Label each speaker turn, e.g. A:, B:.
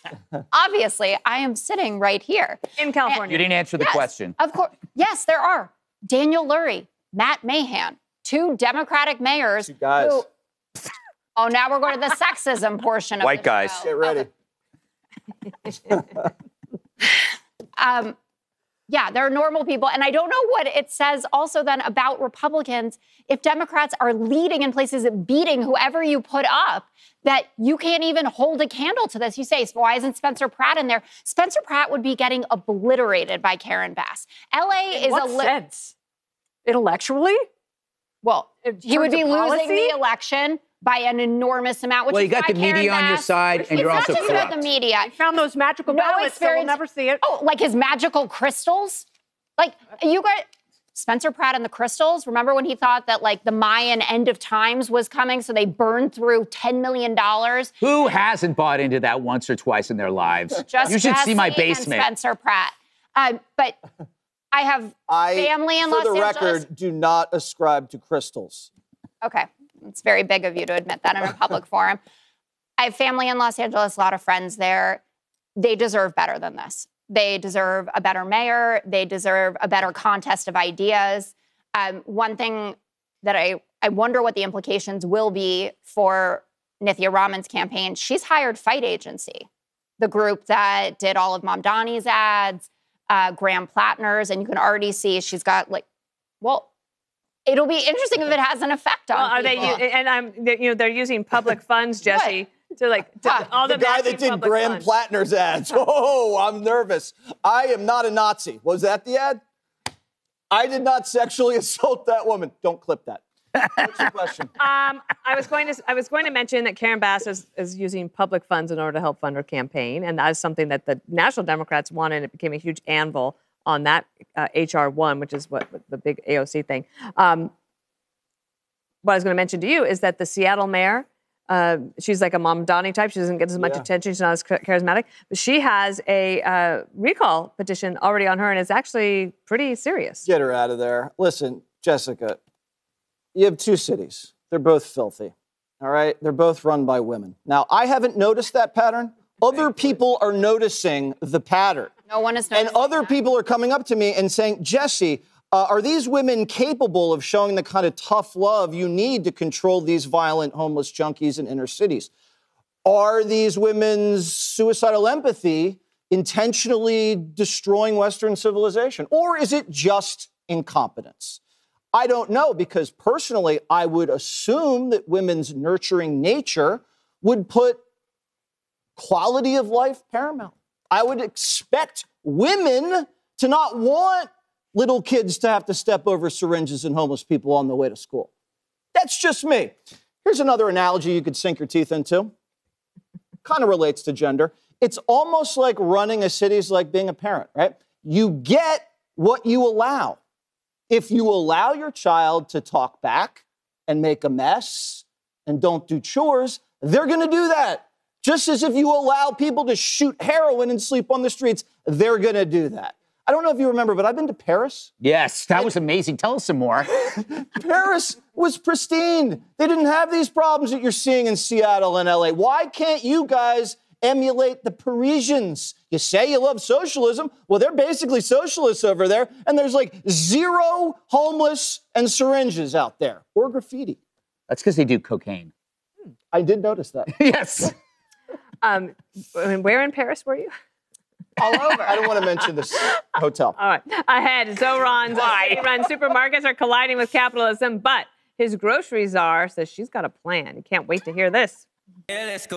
A: Obviously, I am sitting right here.
B: In California.
C: You didn't answer the question.
A: Of course. Yes, there are. Daniel Lurie, Matt Mahan, two Democratic mayors.
D: Two guys.
A: Oh, now we're going to the sexism portion of
C: White
A: the
C: guys.
A: show.
D: Get ready.
A: Yeah, they're normal people. And I don't know what it says also then about Republicans if Democrats are leading in places, beating whoever you put up, that you can't even hold a candle to this. You say, why isn't Spencer Pratt in there? Spencer Pratt would be getting obliterated by Karen Bass. LA is
B: what sense? Intellectually?
A: Well, he would be losing
B: policy?
A: the election by an enormous amount. Which
C: Well,
A: is
C: you got
A: why
C: the media
A: Karen
C: on your
A: Bass,
C: side, and you're also
A: It's not just about
C: corrupt.
A: the media.
B: I found those magical ballots, so we'll never see it.
A: Oh, like his magical crystals? Like, you got Spencer Pratt and the crystals. Remember when he thought that, like, the Mayan end of times was coming, so they burned through $10 million?
C: Who hasn't bought into that once or twice in their lives?
A: Just
C: you should see my
A: Jesse
C: basement.
A: And Spencer Pratt. But I have family in Los
D: For the
A: Angeles.
D: record, do not ascribe to crystals.
A: Okay. It's very big of you to admit that in a public forum. I have family in Los Angeles, a lot of friends there. They deserve better than this. They deserve a better mayor. They deserve a better contest of ideas. One thing that I wonder what the implications will be for Nithya Raman's campaign. She's hired Fight Agency, the group that did all of Mamdani's ads, Graham Plattner's, and you can already see she's got it'll be interesting if it has an effect on people.
B: They're using public funds, Jesse, all
D: the guy that did Graham Plattner's ads. Oh, I'm nervous. I am not a Nazi. Was that the ad? I did not sexually assault that woman. Don't clip that. What's your question?
B: I was going to mention that Karen Bass is using public funds in order to help fund her campaign, and that is something that the National Democrats wanted. It became a huge anvil on that H.R. 1, which is what the big AOC thing. What I was going to mention to you is that the Seattle mayor, she's like a Mamdani type. She doesn't get as much attention. She's not as charismatic. But she has a recall petition already on her, and it's actually pretty serious.
D: Get her out of there. Listen, Jessica, you have two cities. They're both filthy, all right? They're both run by women. Now, I haven't noticed that pattern. Other people are noticing the pattern.
A: No one is noticing.
D: And other people are coming up to me and saying, Jesse, are these women capable of showing the kind of tough love you need to control these violent homeless junkies in inner cities? Are these women's suicidal empathy intentionally destroying Western civilization? Or is it just incompetence? I don't know, because personally, I would assume that women's nurturing nature would put quality of life paramount. I would expect women to not want little kids to have to step over syringes and homeless people on the way to school. That's just me. Here's another analogy you could sink your teeth into. Kind of relates to gender. It's almost like running a city is like being a parent, right? You get what you allow. If you allow your child to talk back and make a mess and don't do chores, they're going to do that. Just as if you allow people to shoot heroin and sleep on the streets, they're going to do that. I don't know if you remember, but I've been to Paris.
C: Yes, that was amazing. Tell us some more.
D: Paris was pristine. They didn't have these problems that you're seeing in Seattle and LA. Why can't you guys emulate the Parisians? You say you love socialism. Well, they're basically socialists over there, and there's like zero homeless and syringes out there, or graffiti.
C: That's because they do cocaine.
D: I did notice that.
C: Yes.
B: Where in Paris were you?
A: All over.
D: I don't want to mention this hotel.
B: All right. Ahead, Zoran's run supermarkets are colliding with capitalism, but his grocery czar says she's got a plan. You can't wait to hear this.